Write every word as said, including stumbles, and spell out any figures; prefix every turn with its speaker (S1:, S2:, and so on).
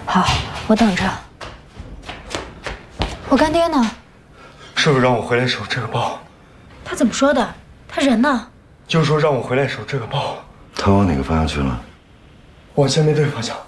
S1: 好，我等着。我干爹呢？
S2: 师傅让我回来守这个包。
S1: 他怎么说的？他人呢？
S2: 就说让我回来守这个包。
S3: 他往哪个方向去了？
S2: 往前面对方向。